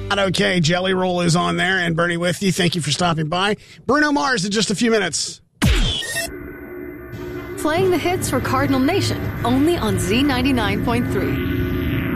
Not okay. Jelly Roll is on there, and Bernie with you. Thank you for stopping by. Bruno Mars in just a few minutes. Playing the hits for Cardinal Nation, only on Z99.3.